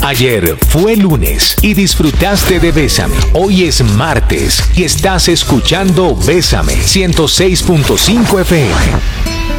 Ayer fue lunes y disfrutaste de Bésame. Hoy es martes y estás escuchando Bésame 106.5 FM.